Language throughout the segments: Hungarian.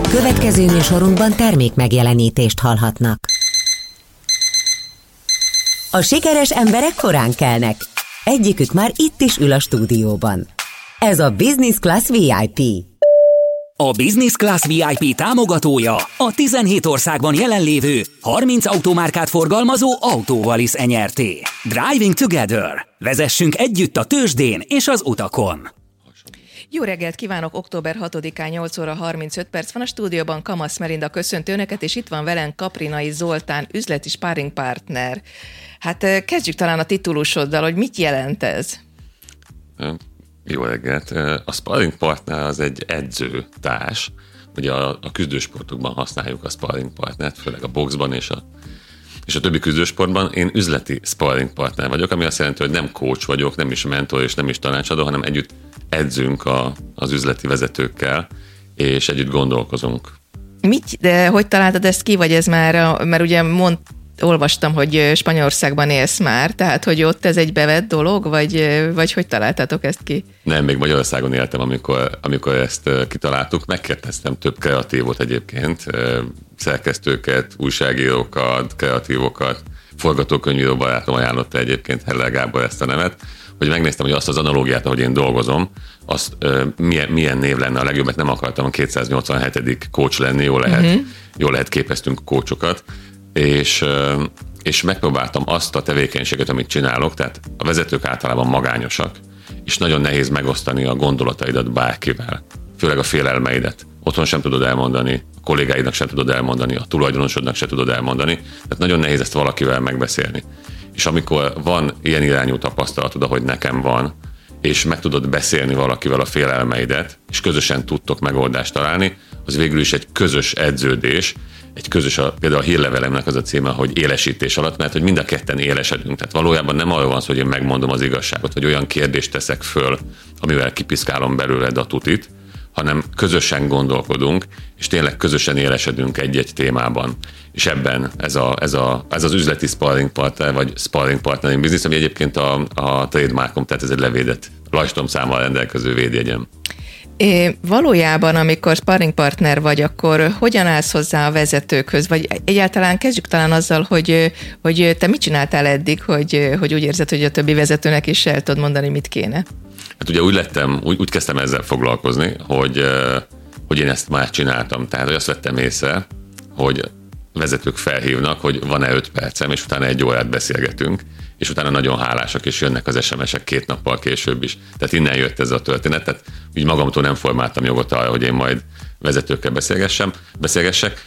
Következő műsorunkban termék megjelenítést hallhatnak. A sikeres emberek korán kelnek. Egyikük már itt is ül a stúdióban. Ez a Business Class VIP. A Business Class VIP támogatója a 17 országban jelenlévő 30 automárkát forgalmazó Autovalis Nyrt. Driving Together. Vezessünk együtt a tőzsdén és az utakon. Jó reggelt kívánok, október 6-án 8 óra 35 perc van a stúdióban. Kamasz Merinda köszöntő önöket, és itt van velem Kaprinai Zoltán, üzleti sparring partner. Hát kezdjük talán a titulusoddal, hogy mit jelent ez? Jó reggelt. A sparring partner az egy edzőtárs. Ugye a küzdősportokban használjuk a sparring partnert, főleg a boxban és a többi küzdősportban. Én üzleti sparring partner vagyok, ami azt jelenti, hogy nem coach vagyok, nem is mentor és nem is tanácsadó, hanem együtt edzünk az üzleti vezetőkkel, és együtt gondolkozunk. De hogy találtad ezt ki, vagy ez már, mert ugye olvastam, hogy Spanyolországban élsz már, tehát hogy ott ez egy bevett dolog, vagy hogy találtátok ezt ki? Nem, még Magyarországon éltem, amikor ezt kitaláltuk. Megkérdeztem több kreatívot egyébként, szerkesztőket, újságírókat, kreatívokat, forgatókönyvíró barátom ajánlotta egyébként, Heller Gábor ezt a nevet, hogy megnéztem, hogy azt az analógiát, ahogy én dolgozom, azt milyen név lenne a legjobb, mert nem akartam a 287. coach lenni, jól lehet képeztünk coachokat, és megpróbáltam azt a tevékenységet, amit csinálok, tehát a vezetők általában magányosak, és nagyon nehéz megosztani a gondolataidat bárkivel, főleg a félelmeidet. Otthon sem tudod elmondani, a kollégáidnak sem tudod elmondani, a tulajdonosodnak sem tudod elmondani, tehát nagyon nehéz ezt valakivel megbeszélni. És amikor van ilyen irányú tapasztalatod, ahogy nekem van, és meg tudod beszélni valakivel a félelmeidet, és közösen tudtok megoldást találni, az végül is egy közös edződés, például a hírlevelemnek az a címe, hogy élesítés alatt, mert hogy mind a ketten élesedünk. Tehát valójában nem arról van szó, hogy én megmondom az igazságot, vagy olyan kérdést teszek föl, amivel kipiszkálom belőled a tutit, hanem közösen gondolkodunk, és tényleg közösen élesedünk egy-egy témában. És ebben ez az üzleti sparring partner, vagy sparring partnering business, ami egyébként a trademarkom, tehát ez egy levédett lajstromszámmal rendelkező védjegyem. Valójában, amikor sparring partner vagy, akkor hogyan állsz hozzá a vezetőkhöz? Vagy egyáltalán kezdjük talán azzal, hogy te mit csináltál eddig, hogy úgy érzed, hogy a többi vezetőnek is el tudod mondani, mit kéne? Hát ugye úgy kezdtem ezzel foglalkozni, hogy én ezt már csináltam. Tehát, hogy azt vettem észre, hogy vezetők felhívnak, hogy van-e 5 percem, és utána 1 órát beszélgetünk, és utána nagyon hálásak, és jönnek az SMS-ek 2 nappal később is. Tehát innen jött ez a történet, tehát úgy magamtól nem formáltam jogot arra, hogy én majd vezetőkkel beszélgessek.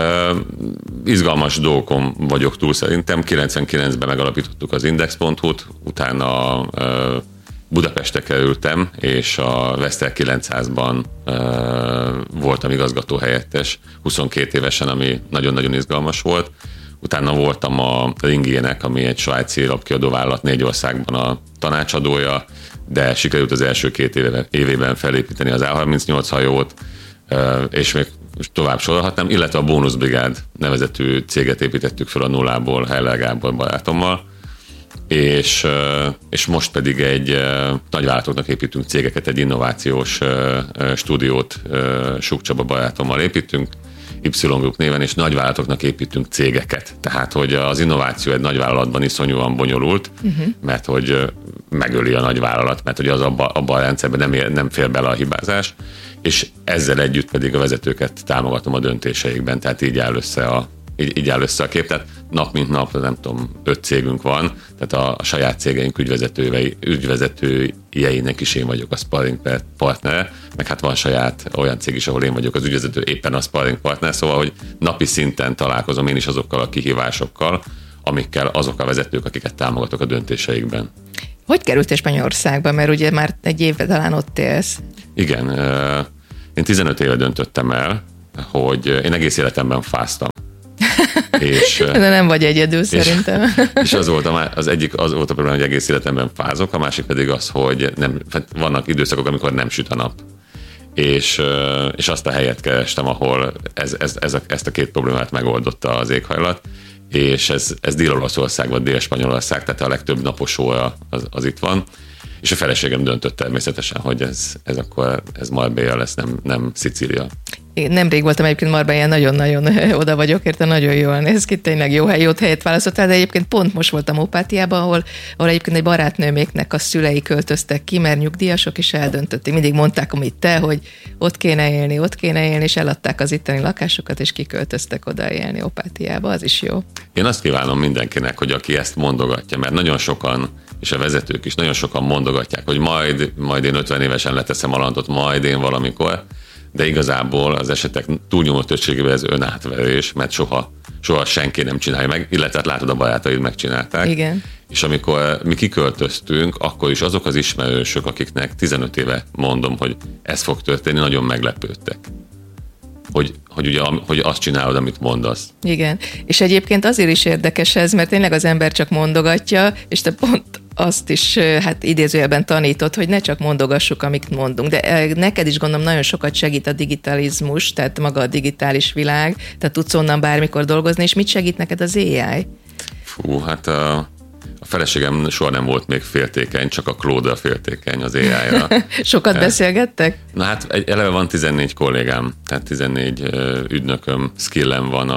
Izgalmas dolgokon vagyok túl szerintem. 99-ben megalapítottuk az Index.hu-t, utána Budapestre kerültem, és a Veszter 900-ban voltam igazgató helyettes 22 évesen, ami nagyon-nagyon izgalmas volt. Utána voltam a Ringiének, ami egy svájci lapkiadóvállalat 4 országban a tanácsadója, de sikerült az első 2 évében felépíteni az A38 hajót, és még tovább sorolhatnám, illetve a Bónusz Brigád nevezetű céget építettük fel a nullából Heller Gábor barátommal, és most pedig egy nagyvállalatoknak építünk cégeket, egy innovációs stúdiót Súk Csaba barátommal építünk, Y Group néven, és nagyvállalatoknak építünk cégeket. Tehát, hogy az innováció egy nagyvállalatban iszonyúan bonyolult, mert hogy megöli a nagyvállalat, mert hogy az abban a rendszerben nem fér bele a hibázás, és ezzel együtt pedig a vezetőket támogatom a döntéseikben, tehát így áll össze a kép. Tehát nap mint nap, nem tudom, 5 cégünk van, tehát a saját cégeink ügyvezetőjeinek is én vagyok a sparring partnere, meg hát van saját olyan cég is, ahol én vagyok az ügyvezető, éppen a sparring partner, szóval, hogy napi szinten találkozom én is azokkal a kihívásokkal, amikkel azok a vezetők, akiket támogatok a döntéseikben. Hogy kerültél Spanyolországba, mert ugye már 1 éve talán ott élsz? Igen, én 15 éve döntöttem el, hogy én egész életemben fáztam. De nem vagy egyedül szerintem. És az volt a probléma, hogy egész életemben fázok, a másik pedig az, hogy vannak időszakok, amikor nem süt a nap. És azt a helyet kerestem, ahol ezt a 2 problémát megoldotta az éghajlat, és ez Dél-Olaszország vagy Dél-Spanyolország, tehát a legtöbb napos óra az itt van. És a feleségem döntött természetesen, hogy ez Marbella lesz, nem Szicília. Nemrég voltam egyébként Marbellán, nagyon-nagyon oda vagyok, érte nagyon jól néz ki, tényleg jó helyet választottál, de egyébként pont most voltam Opátiában, ahol egyébként egy barátnőméknek a szülei költöztek ki, mert nyugdíjasok, és eldöntötték. Mindig mondták, amit te, hogy ott kéne élni, és eladták az itteni lakásokat, és kiköltöztek oda élni Opátiába, az is jó. Én azt kívánom mindenkinek, hogy aki ezt mondogatja, mert nagyon sokan, és a vezetők is nagyon sokan mondogatják, hogy majd én 50 évesen leteszem a lantot, majd én valamikor, de igazából az esetek túlnyomó többségében ez önátverés, mert soha senki nem csinálja meg, illetve látod, a barátaid megcsinálták. Igen. És amikor mi kiköltöztünk, akkor is azok az ismerősök, akiknek 15 éve mondom, hogy ez fog történni, nagyon meglepődtek. Hogy azt csinálod, amit mondasz. Igen. És egyébként azért is érdekes ez, mert tényleg az ember csak mondogatja, és te pont azt is, hát idézőjelben tanítod, hogy ne csak mondogassuk, amit mondunk. De neked is gondolom nagyon sokat segít a digitalizmus, tehát maga a digitális világ, tehát tudsz onnan bármikor dolgozni, és mit segít neked az AI? Fú, hát a feleségem soha nem volt még féltékeny, csak a Claude a az AI-ra. Sokat beszélgettek? Na hát eleve van 14 kollégám, tehát 14 ügynököm, skillem van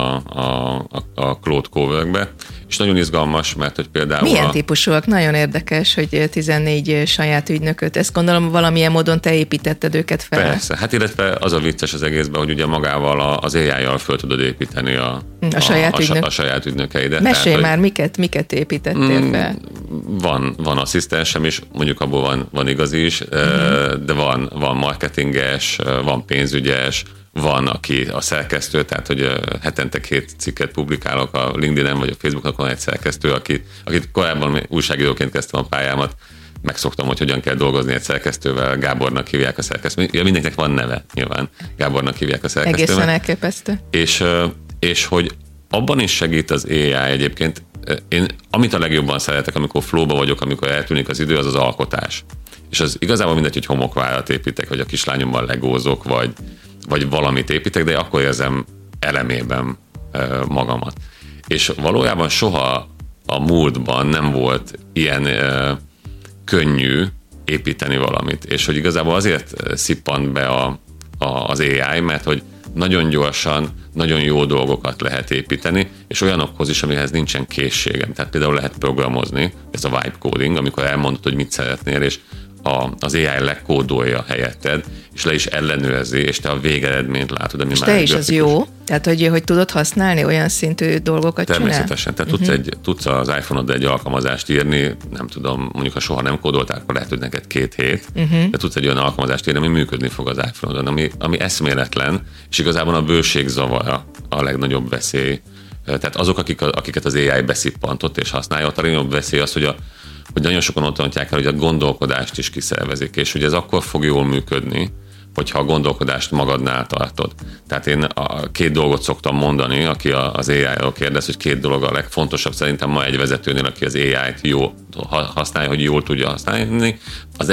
a Claude Coworkbe, és nagyon izgalmas, mert hogy például... Milyen típusúak? Nagyon érdekes, hogy 14 saját ügynököt. Ezt gondolom valamilyen módon te építetted őket fel. Persze, hát illetve az a vicces az egészben, hogy ugye magával az AI-jal föl tudod építeni a saját ügynökeidet. Mesélj már, miket építettél fel? Van asszisztensem is, mondjuk abból van igazi is, de van marketinges, van pénzügyes, van, aki a szerkesztő, tehát hogy hetente 2 cikket publikálok a LinkedIn-en vagy a Facebookon, van egy szerkesztő, akit korábban újságíróként kezdtem a pályámat, megszoktam, hogy hogyan kell dolgozni egy szerkesztővel, Gábornak hívják a szerkesztőt. Ja, mindenkinek van neve, nyilván. Gábornak hívják a szerkesztőt. Egészen elképesztő. És hogy abban is segít az AI egyébként. Én amit a legjobban szeretek, amikor flowba vagyok, amikor eltűnik az idő, az az alkotás. És az igazából mindegy, hogy homokvárat építek, vagy a kislányommal legózok, vagy valamit építek, de akkor érzem elemében magamat. És valójában soha a múltban nem volt ilyen könnyű építeni valamit. És hogy igazából azért szippant be az AI, mert hogy nagyon gyorsan, nagyon jó dolgokat lehet építeni, és olyanokhoz is, amihez nincsen készségem. Tehát például lehet programozni, ez a vibe coding, amikor elmondod, hogy mit szeretnél, és az AI lekódolja helyetted, és le is ellenőrzi, és te a végeredményt látod, ami és már te is az jó? Tehát, hogy tudod használni olyan szintű dolgokat természetesen. csinál? Tehát tudsz az iPhone-oddal egy alkalmazást írni, nem tudom, mondjuk ha soha nem kódoltál, akkor lehet, hogy neked 2 hét, de tudsz egy olyan alkalmazást írni, ami működni fog az iPhone-odon, ami eszméletlen, és igazából a bőség zavara a legnagyobb veszély. Tehát azok, akiket az AI beszippantott és használja, ott a legnagyobb veszély az, hogy nagyon sokan ott mondják el, hogy a gondolkodást is kiszervezik, és hogy ez akkor fog jól működni, hogyha a gondolkodást magadnál tartod. Tehát én 2 dolgot szoktam mondani, aki az AI-ról kérdez, hogy 2 dolog a legfontosabb szerintem ma egy vezetőnél, aki az AI-t jól használja, hogy jól tudja használni. Az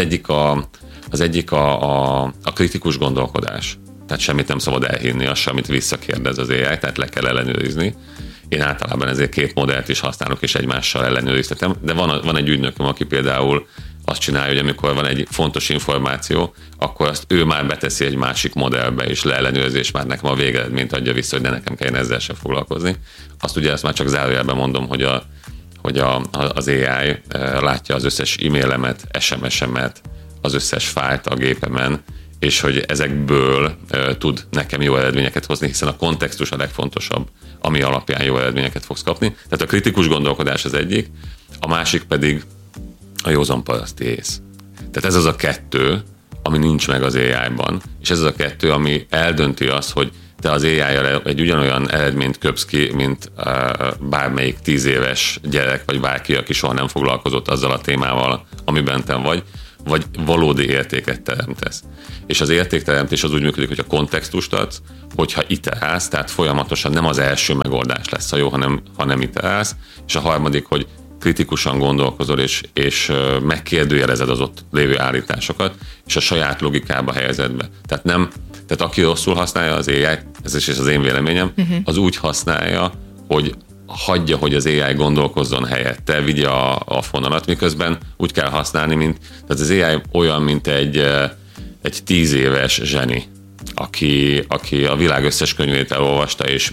egyik a kritikus gondolkodás. Tehát semmit nem szabad elhinni, az amit visszakérdez az AI, tehát le kell ellenőrizni. Én általában ezért 2 modellt is használok, és egymással ellenőriztetem, de van egy ügynököm, aki például azt csinálja, hogy amikor van egy fontos információ, akkor azt ő már beteszi egy másik modellbe, és leellenőrzi, és már nekem a végeredményt adja vissza, hogy ne nekem kelljen ezzel sem foglalkozni. Azt már csak zárójelben mondom, hogy az AI látja az összes e-mailemet, SMS-emet, az összes fájlt a gépemen, és hogy ezekből tud nekem jó eredményeket hozni, hiszen a kontextus a legfontosabb, ami alapján jó eredményeket fogsz kapni. Tehát a kritikus gondolkodás az egyik, a másik pedig a józan paraszti ész. Tehát ez az a 2, ami nincs meg az AI-ban, és ez az a 2, ami eldönti azt, hogy te az AI-jal egy ugyanolyan eredményt köpsz ki, mint bármelyik 10 éves gyerek, vagy bárki, aki soha nem foglalkozott azzal a témával, amiben te vagy valódi értéket teremtesz. És az értékteremtés az úgy működik, hogy a kontextust adsz, hogyha iterálsz, tehát folyamatosan nem az első megoldás lesz a jó, hanem iterálsz, és a harmadik, hogy kritikusan gondolkozol, és megkérdőjelezed az ott lévő állításokat, és a saját logikába helyezed be. Tehát aki rosszul használja az AI, ez is az én véleményem, az úgy használja, hogy hagyja, hogy az AI gondolkozzon helyette, vigye a fonalat, miközben úgy kell használni, tehát az AI olyan, mint egy 10 éves zseni. aki a világ összes könyvét elolvasta, és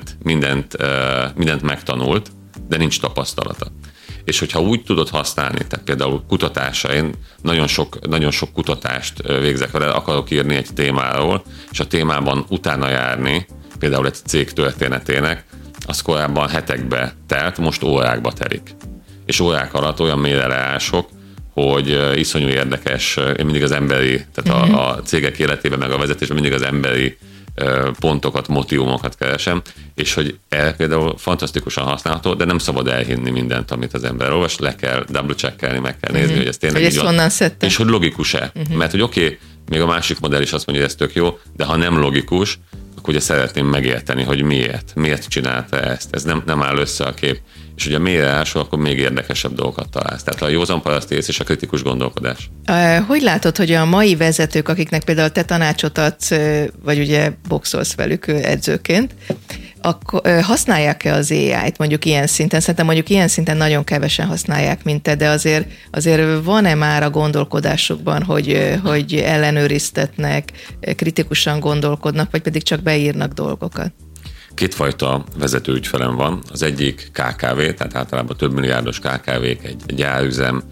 mindent megtanult, de nincs tapasztalata. És hogyha úgy tudod használni, tehát például kutatásra, én nagyon sok kutatást végzek vele, akarok írni egy témáról, és a témában utána járni, például egy cég történetének, az korábban hetekbe telt, most órákba telik. És órák alatt olyan mélyre leások, hogy iszonyú érdekes, én mindig az emberi, tehát a cégek életében, meg a vezetésben mindig az emberi pontokat, motivumokat keresem, és hogy például fantasztikusan használható, de nem szabad elhinni mindent, amit az ember olvas, le kell double-checkelni, meg kell nézni, hogy ez tényleg így van. És hogy logikus-e. Mert hogy oké, még a másik modell is azt mondja, hogy ez tök jó, de ha nem logikus, akkor ugye szeretném megérteni, hogy miért csinálta ezt. Ez nem áll össze a kép. És ugye mélyre ásol, akkor még érdekesebb dolgokat találsz. Tehát a józan paraszti ész és a kritikus gondolkodás. Hogy látod, hogy a mai vezetők, akiknek például te tanácsot adsz, vagy ugye boxolsz velük edzőként, akkor használják-e az AI-t mondjuk ilyen szinten? Szerintem mondjuk ilyen szinten nagyon kevesen használják, mint te, de azért van-e már a gondolkodásukban, hogy ellenőriztetnek, kritikusan gondolkodnak, vagy pedig csak beírnak dolgokat? Kétfajta vezető ügyfelem van. Az egyik KKV, tehát általában több milliárdos KKV-k, egy gyárüzem,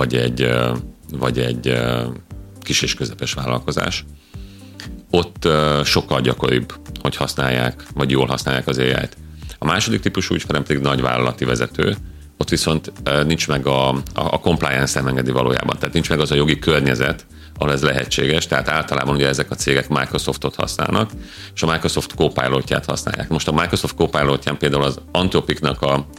vagy egy kis és közepes vállalkozás. Ott sokkal gyakoribb, hogy használják, vagy jól használják az AI-t. A második típusú ügyfelem pedig nagyvállalati vezető, ott viszont nincs meg a compliance nem engedi valójában, tehát nincs meg az a jogi környezet, ahol ez lehetséges, tehát általában ugye ezek a cégek Microsoftot használnak, és a Microsoft Copilotját használják. Most a Microsoft Copilotján például az Anthropicnak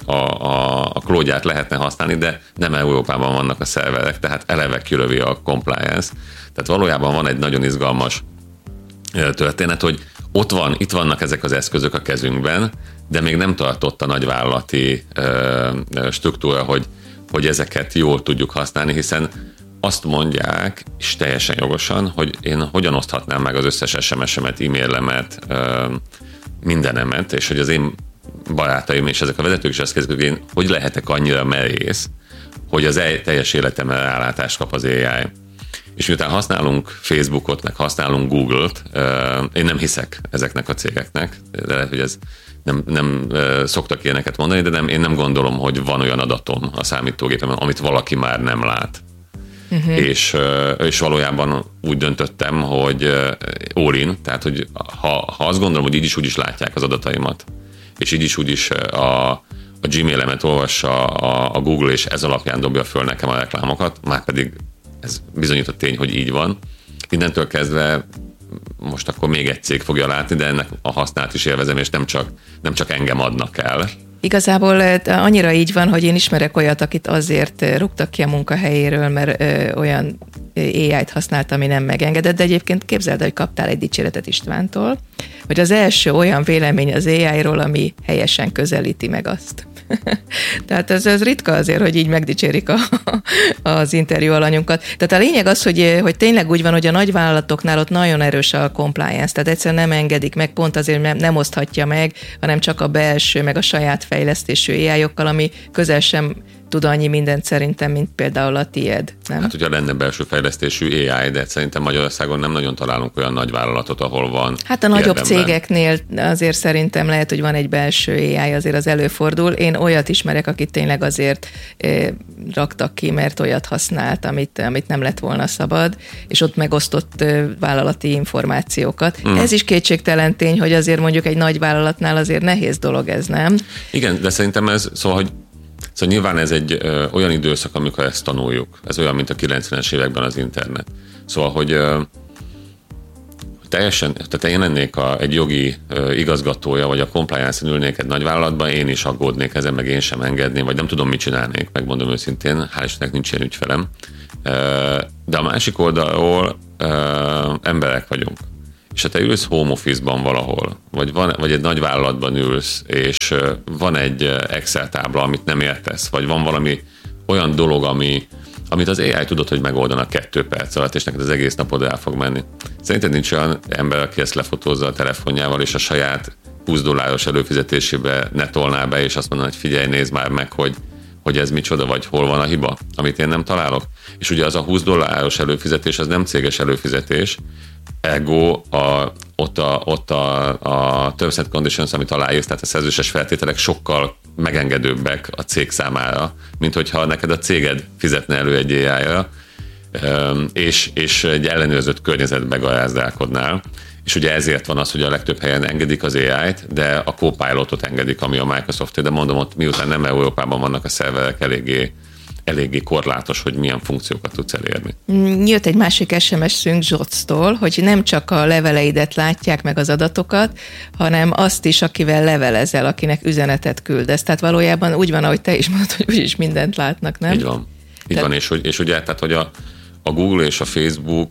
a Claude-ját lehetne használni, de nem Európában vannak a szerverek, tehát eleve kilövi a compliance. Tehát valójában van egy nagyon izgalmas történet, hogy itt vannak ezek az eszközök a kezünkben, de még nem tartott a nagyvállalati struktúra, hogy ezeket jól tudjuk használni, hiszen azt mondják, és teljesen jogosan, hogy én hogyan oszthatnám meg az összes SMS-emet, e-mailemet, mindenemet, és hogy az én barátaim és ezek a vezetők is azt kezdik, hogy én hogy lehetek annyira merész, hogy az teljes életemre rálátást kap az AI. És miután használunk Facebookot, meg használunk Google-t, én nem hiszek ezeknek a cégeknek, de lehet, hogy ez nem szoktak ilyeneket mondani, de én nem gondolom, hogy van olyan adatom a számítógépemen, amit valaki már nem lát. És valójában úgy döntöttem, hogy all in, tehát hogy ha azt gondolom, hogy így is úgy is látják az adataimat, és így is úgy is a Gmailemet olvassa a Google, és ez alapján dobja föl nekem a reklámokat, már pedig ez bizonyított tény, hogy így van. Innentől kezdve most akkor még egy cég fogja látni, de ennek a hasznát is élvezem, és nem csak engem adnak el. Igazából annyira így van, hogy én ismerek olyat, akit azért rúgtak ki a munkahelyéről, mert olyan AI-t használt, ami nem megengedett, de egyébként képzeld, hogy kaptál egy dicséretet Istvántól, hogy az első olyan vélemény az AI-ról, ami helyesen közelíti meg azt. Tehát ez ritka azért, hogy így megdicsérik az interjú alanyunkat. Tehát a lényeg az, hogy tényleg úgy van, hogy a nagyvállalatoknál ott nagyon erős a compliance, tehát egyszerűen nem engedik meg, pont azért nem oszthatja meg, hanem csak a belső, meg a saját fejlesztésű AI-okkal, ami közel sem tud annyi mindent szerintem, mint például a tied, nem? Hát ugye lenne belső fejlesztésű AI, de szerintem Magyarországon nem nagyon találunk olyan nagyvállalatot, ahol van. Hát a nagyobb cégeknél azért szerintem lehet, hogy van egy belső AI, azért az előfordul. Én olyat ismerek, akit tényleg azért raktak ki, mert olyat használt, amit nem lett volna szabad, és ott megosztott vállalati információkat. Ez is kétségtelen tény, hogy azért mondjuk egy nagy vállalatnál azért nehéz dolog ez, nem? Igen, de szerintem ez, szóval nyilván ez egy olyan időszak, amikor ezt tanuljuk. Ez olyan, mint a 90-es években az internet. Szóval, hogy tehát én lennék egy jogi igazgatója, vagy a compliance-en ülnék egy nagyvállalatban, én is aggódnék ezen, meg én sem engedném, vagy nem tudom, mit csinálnék, megmondom őszintén, hál' Istennek nincs ilyen ügyfelem. De a másik oldalról emberek vagyunk. És ha te ülsz home office-ban valahol, vagy egy nagy vállalatban ülsz, és van egy Excel tábla, amit nem értesz, vagy van valami olyan dolog, amit az AI tudod, hogy megoldanak 2 perc alatt, és neked az egész napod el fog menni. Szerinted nincs olyan ember, aki ezt lefotózza a telefonjával, és a saját $20 előfizetésébe ne tolná be, és azt mondaná, hogy figyelj, nézd már meg, hogy hogy ez micsoda, vagy hol van a hiba, amit én nem találok. És ugye az a $20 előfizetés, az nem céges előfizetés, ergo ott a Terms and Conditions, amit aláírsz, tehát a szerződéses feltételek sokkal megengedőbbek a cég számára, mint hogyha neked a céged fizetne elő egy AI-ra, és egy ellenőrzött környezetbe garázdálkodnál. És ugye ezért van az, hogy a legtöbb helyen engedik az AI-t, de a Copilotot engedik, ami a Microsoft, de mondom, ott miután nem Európában vannak a szerverek, eléggé korlátos, hogy milyen funkciókat tudsz elérni. Jött egy másik SMS-ünk Zsoctól, hogy nem csak a leveleidet látják meg az adatokat, hanem azt is, akivel levelezel, akinek üzenetet küldesz. Tehát valójában úgy van, ahogy te is mondod, hogy úgyis mindent látnak, nem? Így van. És ugye, tehát, hogy a Google és a Facebook,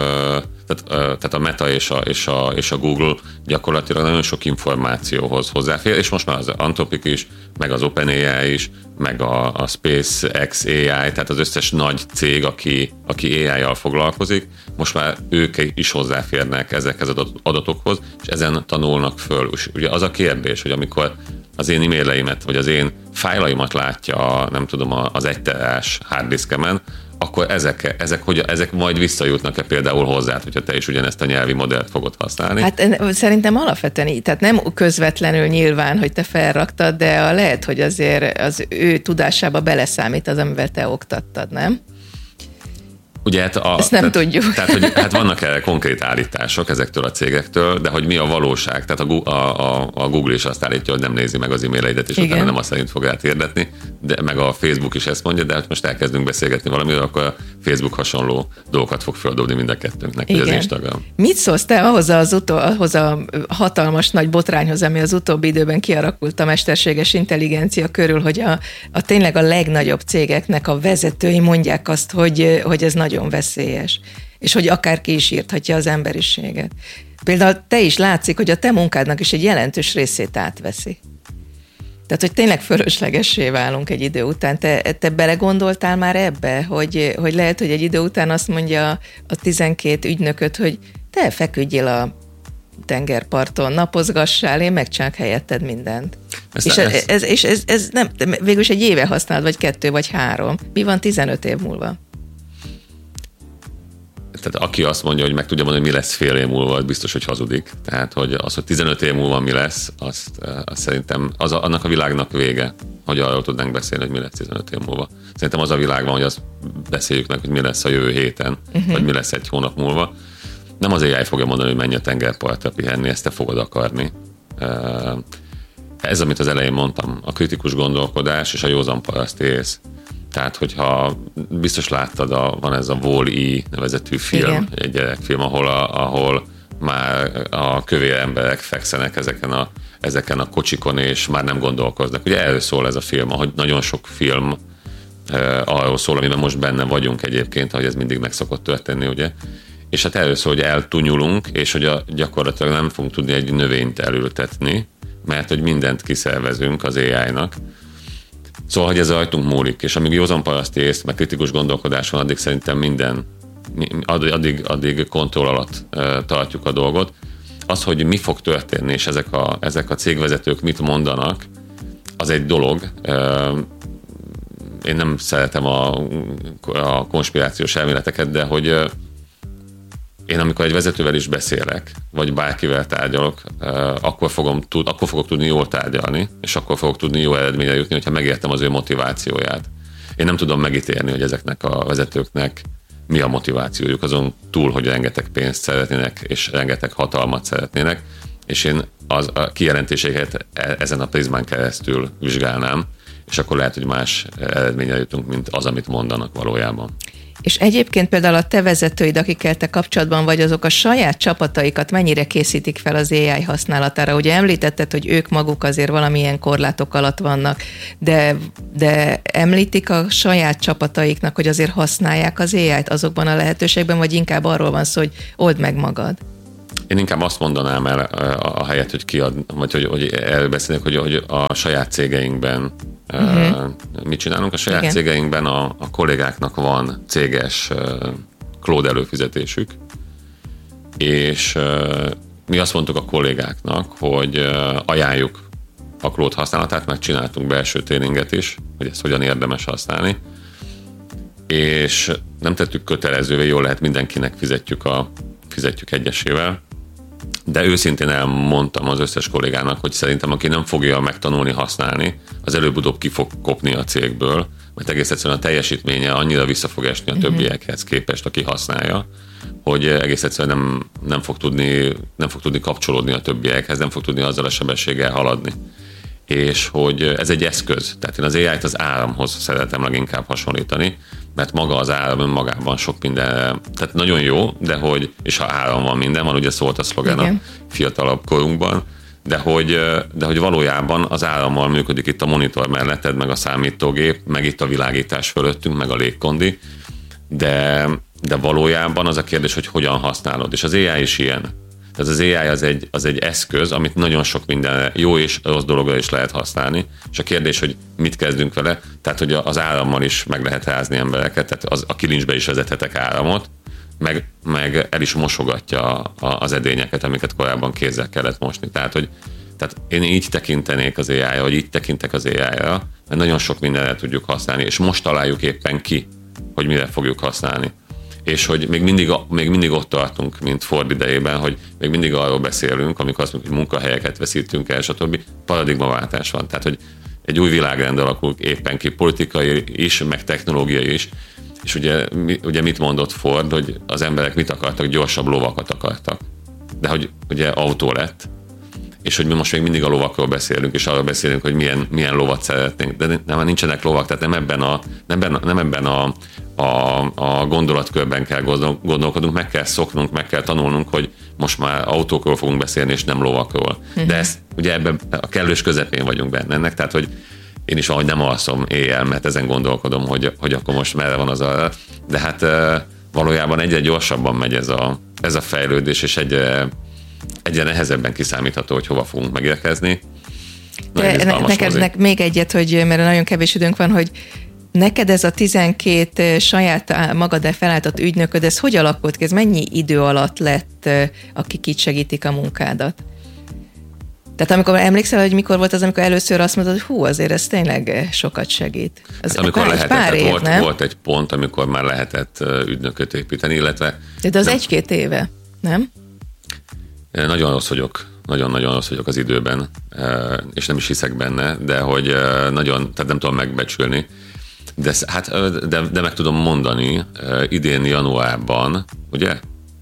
tehát a Meta és a Google gyakorlatilag nagyon sok információhoz hozzáfér, és most már az Anthropic is, meg az OpenAI is, meg a SpaceX AI, tehát az összes nagy cég, aki AI-jal foglalkozik, most már ők is hozzáférnek ezekhez az adatokhoz, és ezen tanulnak föl. És ugye az a kérdés, hogy amikor az én e-maileimet, vagy az én fájlaimat látja, nem tudom, az 1 terás harddiszkemen, akkor ezek majd visszajutnak-e például hozzád, hogyha te is ugyanezt a nyelvi modellt fogod használni? Hát szerintem alapvetően így, tehát nem közvetlenül nyilván, hogy te felraktad, de lehet, hogy azért az ő tudásába beleszámít az, amivel te oktattad, nem? Ugye, ezt nem tudjuk. Tehát, hogy hát vannak erre konkrét állítások ezektől a cégektől, de hogy mi a valóság? Tehát a Google is azt állítja, hogy nem nézi meg az e-maileidet, és utána nem azt szerint fog ráhirdetni, de meg a Facebook is ezt mondja, de hát most elkezdünk beszélgetni valamiről, akkor a Facebook hasonló dolgokat fog földobni mind a kettőnknek, hogy az Instagram. Mit szólsz te ahhoz a hatalmas nagy botrányhoz, ami az utóbbi időben kialakult a mesterséges intelligencia körül, hogy tényleg a legnagyobb cégeknek a vezetői mondják azt, hogy ez nagyon veszélyes, és hogy akárki is írthatja az emberiséget. Például te is látszik, hogy a te munkádnak is egy jelentős részét átveszi. Tehát, hogy tényleg fölöslegessé válunk egy idő után. Te belegondoltál már ebbe, hogy lehet, hogy egy idő után azt mondja a 12 ügynököt, hogy te feküdjél a tengerparton, napozgassál, én megcsinálok helyetted mindent. Ez nem, végülis egy éve használod, vagy 2, vagy 3. Mi van 15 év múlva? Tehát aki azt mondja, hogy meg tudja mondani, hogy mi lesz fél év múlva, az biztos, hogy hazudik. Tehát, hogy 15 év múlva mi lesz, azt szerintem annak a világnak vége, hogy arról tudnánk beszélni, hogy mi lesz 15 év múlva. Szerintem az a világ van, hogy azt beszéljük meg, hogy mi lesz a jövő héten, vagy mi lesz egy hónap múlva. Nem az AI fogja mondani, hogy menj a tengerpartra pihenni, ezt te fogod akarni. Ez, amit az elején mondtam, a kritikus gondolkodás és a józan paraszt ész. Tehát, hogyha biztos láttad, van ez a Wall-E nevezetű film, igen, egy gyerekfilm, ahol már a kövér emberek fekszenek ezeken a kocsikon, és már nem gondolkoznak. Ugye erről szól ez a film, ahogy nagyon sok film arról szól, amiben most benne vagyunk egyébként, ahogy ez mindig meg szokott történni, ugye. És hát erről szól, hogy eltunyulunk, és hogy gyakorlatilag nem fogunk tudni egy növényt elültetni, mert hogy mindent kiszervezünk az AI-nak. Szóval, hogy ez rajtunk múlik, és amíg józan paraszti ész, meg kritikus gondolkodás van, addig szerintem addig kontroll alatt tartjuk a dolgot. Az, hogy mi fog történni, és ezek a cégvezetők mit mondanak, az egy dolog. Én nem szeretem a konspirációs elméleteket, de hogy én amikor egy vezetővel is beszélek, vagy bárkivel tárgyalok, akkor fogok tudni jól tárgyalni, és akkor fogok tudni jó eredményre jutni, hogyha megértem az ő motivációját. Én nem tudom megítélni, hogy ezeknek a vezetőknek mi a motivációjuk, azon túl, hogy rengeteg pénzt szeretnének, és rengeteg hatalmat szeretnének, és én a kijelentéseket ezen a prizmán keresztül vizsgálnám, és akkor lehet, hogy más eredményre jutunk, mint az, amit mondanak valójában. És egyébként például a te vezetőid, akikkel te kapcsolatban vagy, azok a saját csapataikat mennyire készítik fel az AI használatára? Ugye említetted, hogy ők maguk azért valamilyen korlátok alatt vannak, de említik a saját csapataiknak, hogy azért használják az AI-t azokban a lehetőségben, vagy inkább arról van szó, hogy old meg magad? Én inkább azt mondanám el a helyet, hogy vagy hogy elbeszélnek, hogy a saját cégeinkben mit csinálunk. A saját cégeinkben a kollégáknak van céges cloud előfizetésük, és mi azt mondtuk a kollégáknak, hogy ajánljuk a Claude használatát, meg csináltunk belső tréninget is, hogy ezt hogyan érdemes használni, és nem tettük kötelezővé, jól lehet mindenkinek fizetjük egyesével, de őszintén elmondtam az összes kollégának, hogy szerintem aki nem fogja megtanulni használni, az előbb-utóbb ki fog kopni a cégből, mert egész egyszerűen a teljesítménye annyira vissza fog esni a többiekhez képest, aki használja, hogy egész egyszerűen nem fog tudni kapcsolódni a többiekhez, nem fog tudni azzal a sebességgel haladni. És hogy ez egy eszköz. Tehát én az AI-t az áramhoz szeretem leginkább hasonlítani, mert maga az áram önmagában sok minden, tehát nagyon jó, de hogy, és ha áram van, minden van, ugye szólt a szlogán a fiatalabb korunkban, de hogy valójában az árammal működik itt a monitor melletted, meg a számítógép, meg itt a világítás fölöttünk, meg a légkondi, de valójában az a kérdés, hogy hogyan használod. És az AI is ilyen. Tehát az AI az egy eszköz, amit nagyon sok minden jó és rossz dologra is lehet használni, és a kérdés, hogy mit kezdünk vele, tehát hogy az árammal is meg lehet rázni embereket, tehát a kilincsbe is vezethetek áramot, meg el is mosogatja az edényeket, amiket korábban kézzel kellett mosni. Tehát én így tekintenék az AI-ra, vagy így tekintek az AI-ra, mert nagyon sok mindenre tudjuk használni, és most találjuk éppen ki, hogy mire fogjuk használni. És hogy még mindig ott tartunk, mint Ford idejében, hogy még mindig arról beszélünk, amikor azt mondjuk, hogy munkahelyeket veszítünk el, stb. Paradigmaváltás van. Tehát, hogy egy új világrend alakul éppen ki, politikai is, meg technológiai is. És ugye mit mondott Ford, hogy az emberek mit akartak? Gyorsabb lovakat akartak. De hogy ugye autó lett, és hogy mi most még mindig a lovakról beszélünk, és arról beszélünk, hogy milyen lovat szeretnénk. De nem nincsenek lovak, tehát nem ebben a gondolatkörben kell gondolkodnunk, meg kell szoknunk, meg kell tanulnunk, hogy most már autókról fogunk beszélni, és nem lovakról. De ezt ugye ebben a kellős közepén vagyunk benne ennek, tehát hogy én is valahogy nem alszom éjjel, mert ezen gondolkodom, hogy akkor most merre van az arra. De hát valójában egyre gyorsabban megy ez a fejlődés, és egyre nehezebben kiszámítható, hogy hova fogunk megérkezni. Neked még egyet, mert nagyon kevés időnk van, hogy neked ez a 12 saját magad felállított ügynököd, ez hogy alakult ki? Ez mennyi idő alatt lett, akik itt segítik a munkádat? Tehát amikor emlékszel, hogy mikor volt az, amikor először azt mondod, hogy azért ez tényleg sokat segít. Hát amikor lehetett, volt egy pont, amikor már lehetett ügynököt építeni, illetve... De az 1-2 éve, nem? Nagyon rossz vagyok. Nagyon-nagyon rossz vagyok az időben, és nem is hiszek benne, de hogy tehát nem tudom megbecsülni. De meg tudom mondani, idén januárban, ugye?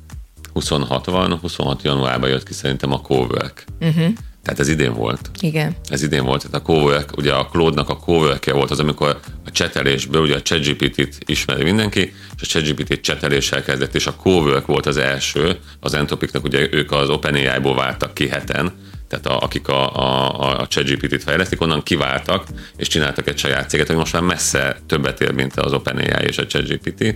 26 januárban jött ki szerintem a Cowork. Tehát ez idén volt. Igen. Ez idén volt. Tehát a Cowork, ugye a Claude-nak a Cowork-je volt az, amikor a csetelésből, ugye a ChatGPT-t ismeri mindenki, és a ChatGPT cseteléssel kezdett, és a Cowork volt az első, az Anthropicnak, ugye ők az OpenAI-ból váltak ki heten, tehát akik a ChatGPT-t fejlesztik, onnan kiváltak, és csináltak egy saját céget, hogy most már messze többet ér, mint az OpenAI és a ChatGPT.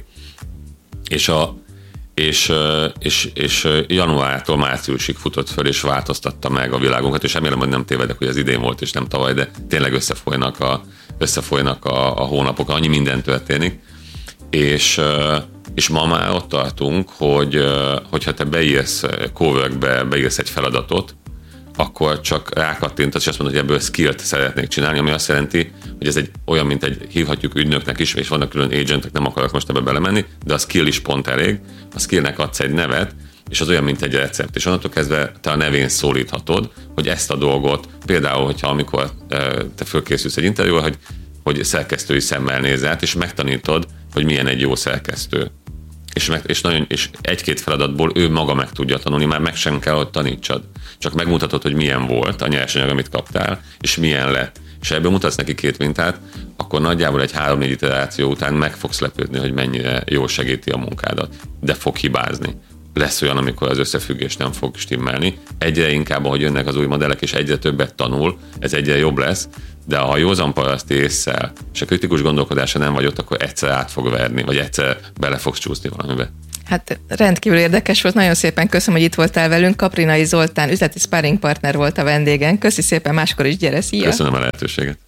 És januártól márciusig futott föl, és változtatta meg a világunkat, és remélem, hogy nem tévedek, hogy az idén volt, és nem tavaly, de tényleg összefolynak a hónapok, annyi minden történik. És ma már ott tartunk, hogyha te beírsz Coworkbe, beírsz egy feladatot, akkor csak rákattintasz, és azt mondod, hogy ebből skillt szeretnék csinálni, ami azt jelenti, hogy ez olyan, mint hívhatjuk ügynöknek is, és vannak külön agentek, nem akarok most ebbe belemenni, de a skill is pont elég. A skillnek adsz egy nevet, és az olyan, mint egy recept. És onnantól kezdve te a nevén szólíthatod, hogy ezt a dolgot, például, hogyha amikor te fölkészülsz egy interjúra, hogy szerkesztői szemmel nézel át, és megtanítod, hogy milyen egy jó szerkesztő. És egy-két feladatból ő maga meg tudja tanulni, már meg sem kell, hogy tanítsad. Csak megmutatod, hogy milyen volt a nyersanyag, amit kaptál, és milyen lett. És ebből mutatsz neki 2 mintát, akkor nagyjából egy 3-4 iteráció után meg fogsz lepődni, hogy mennyire jól segíti a munkádat. De fog hibázni. Lesz olyan, amikor az összefüggés nem fog stimmelni. Egyre inkább, ahogy jönnek az új modellek, és egyre többet tanul, ez egyre jobb lesz, de ha józan paraszti ésszel és a kritikus gondolkodása nem vagy ott, akkor egyszer át fog verni, vagy egyszer bele fogsz csúszni valamibe. Hát rendkívül érdekes volt, nagyon szépen köszönöm, hogy itt voltál velünk. Kaprinai Zoltán üzleti sparring partner volt a vendégen. Köszi szépen, máskor is gyere, szia! Köszönöm a lehetőséget!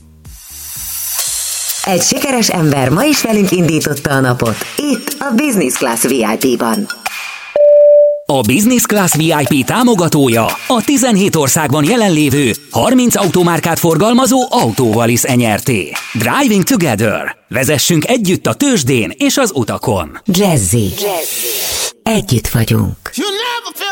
Egy sikeres ember ma is velünk indította a napot. Itt a Business Class VIP-ban. A Business Class VIP támogatója a 17 országban jelenlévő 30 automárkát forgalmazó Autovalis Nyrt. Driving Together. Vezessünk együtt a tőzsdén és az utakon. Jazzy. Együtt vagyunk.